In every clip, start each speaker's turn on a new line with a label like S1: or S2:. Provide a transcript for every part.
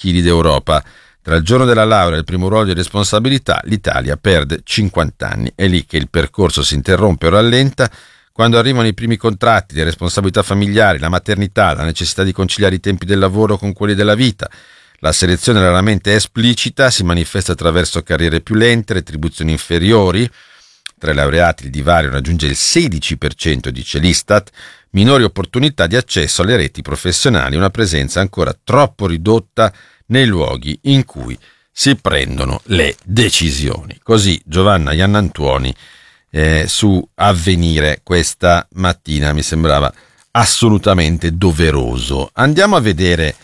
S1: chili d'Europa. Tra il giorno della laurea e il primo ruolo di responsabilità, l'Italia perde 50 anni. È lì che il percorso si interrompe o rallenta, quando arrivano i primi contratti, le responsabilità familiari, la maternità, la necessità di conciliare i tempi del lavoro con quelli della vita. La selezione raramente è esplicita, si manifesta attraverso carriere più lente, retribuzioni inferiori. Tra i laureati il divario raggiunge il 16%, dice l'Istat, minori opportunità di accesso alle reti professionali, una presenza ancora troppo ridotta nei luoghi in cui si prendono le decisioni. Così Giovanna Iannantuoni su Avvenire questa mattina, mi sembrava assolutamente doveroso. Andiamo a vedere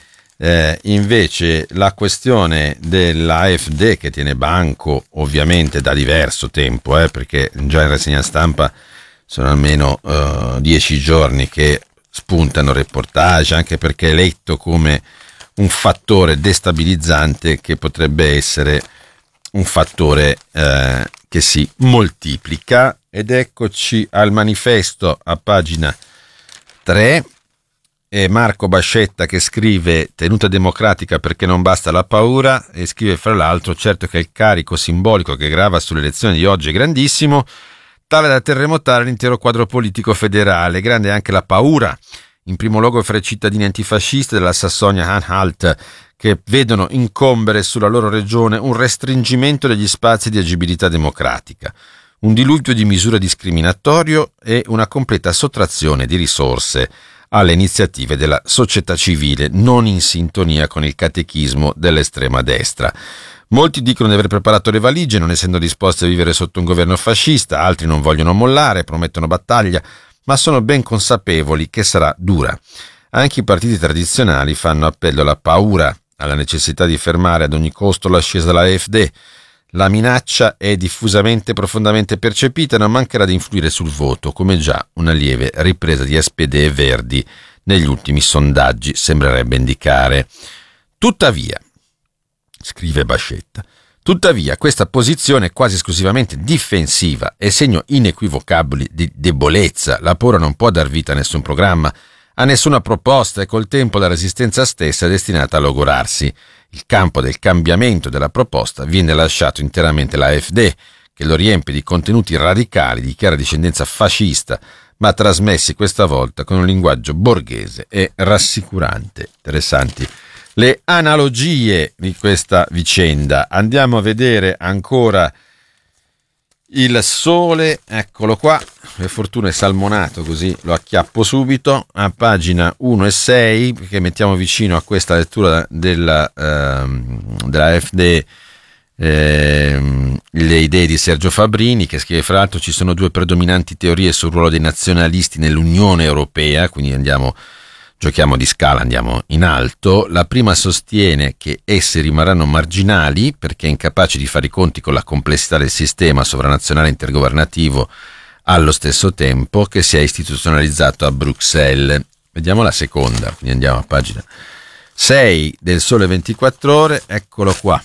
S1: invece la questione dell'AfD, che tiene banco ovviamente da diverso tempo, perché già in rassegna stampa sono almeno 10 giorni che spuntano reportage, anche perché è letto come un fattore destabilizzante che potrebbe essere un fattore che si moltiplica. Ed eccoci al manifesto a pagina 3. E Marco Bascetta che scrive: tenuta democratica perché non basta la paura, e scrive fra l'altro: certo che il carico simbolico che grava sulle elezioni di oggi è grandissimo, tale da terremotare l'intero quadro politico federale. Grande anche la paura, in primo luogo fra i cittadini antifascisti della Sassonia-Anhalt, che vedono incombere sulla loro regione un restringimento degli spazi di agibilità democratica, un diluvio di misure discriminatorie e una completa sottrazione di risorse alle iniziative della società civile non in sintonia con il catechismo dell'estrema destra. Molti dicono di aver preparato le valigie non essendo disposti a vivere sotto un governo fascista, altri non vogliono mollare, promettono battaglia, ma sono ben consapevoli che sarà dura. Anche i partiti tradizionali fanno appello alla paura, alla necessità di fermare ad ogni costo l'ascesa dell'AfD. La minaccia è diffusamente e profondamente percepita e non mancherà di influire sul voto, come già una lieve ripresa di SPD e Verdi negli ultimi sondaggi sembrerebbe indicare. Tuttavia, scrive Bascetta, questa posizione è quasi esclusivamente difensiva è segno inequivocabile di debolezza. La paura non può dar vita a nessun programma, a nessuna proposta, e col tempo la resistenza stessa è destinata a logorarsi. Il campo del cambiamento della proposta viene lasciato interamente all'AfD, che lo riempie di contenuti radicali di chiara discendenza fascista, ma trasmessi questa volta con un linguaggio borghese e rassicurante. Interessanti le analogie di questa vicenda. Andiamo a vedere ancora Il Sole, eccolo qua, per fortuna è salmonato così lo acchiappo subito, a pagina 1 e 6, perché mettiamo vicino a questa lettura della AfD le idee di Sergio Fabrini, che scrive: fra l'altro ci sono due predominanti teorie sul ruolo dei nazionalisti nell'Unione Europea, quindi giochiamo di scala, andiamo in alto. La prima sostiene che essi rimarranno marginali perché incapaci di fare i conti con la complessità del sistema sovranazionale intergovernativo allo stesso tempo che si è istituzionalizzato a Bruxelles. Vediamo la seconda, quindi andiamo a pagina 6 del Sole 24 Ore, eccolo qua.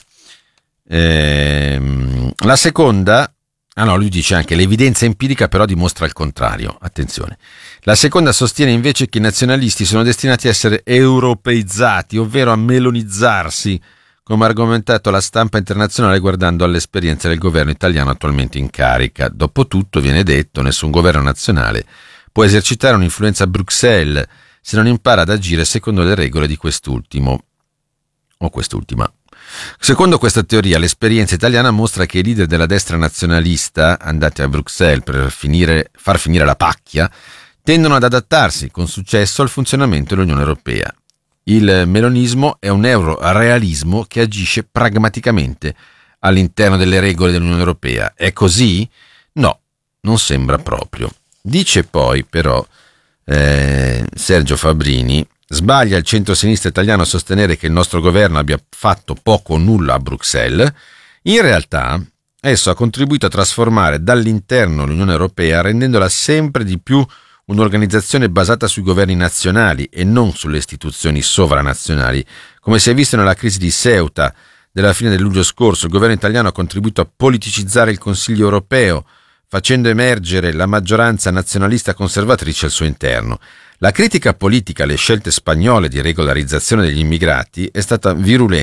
S1: La seconda, lui dice anche: l'evidenza empirica però dimostra il contrario. Attenzione. La seconda sostiene invece che i nazionalisti sono destinati a essere europeizzati, ovvero a melonizzarsi, come argomentato la stampa internazionale guardando all'esperienza del governo italiano attualmente in carica. Dopotutto, viene detto, nessun governo nazionale può esercitare un'influenza a Bruxelles se non impara ad agire secondo le regole di quest'ultimo o quest'ultima. Secondo questa teoria, l'esperienza italiana mostra che i leader della destra nazionalista, andati a Bruxelles per far finire la pacchia, tendono ad adattarsi con successo al funzionamento dell'Unione Europea. Il melonismo è un eurorealismo che agisce pragmaticamente all'interno delle regole dell'Unione Europea. È così? No, non sembra proprio. Dice poi però Sergio Fabrini: sbaglia il centro-sinistra italiano a sostenere che il nostro governo abbia fatto poco o nulla a Bruxelles. In realtà esso ha contribuito a trasformare dall'interno l'Unione Europea, rendendola sempre di più un'organizzazione basata sui governi nazionali e non sulle istituzioni sovranazionali. Come si è visto nella crisi di Ceuta della fine del luglio scorso, il governo italiano ha contribuito a politicizzare il Consiglio europeo, facendo emergere la maggioranza nazionalista conservatrice al suo interno. La critica politica alle scelte spagnole di regolarizzazione degli immigrati è stata virulenta